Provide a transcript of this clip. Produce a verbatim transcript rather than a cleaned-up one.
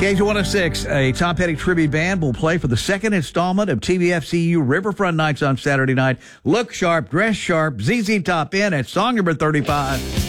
K one oh six, a Tom Petty tribute band will play for the second installment of T V F C U Riverfront Nights on Saturday night. Look sharp, dress sharp, Z Z Top in at song number thirty-five.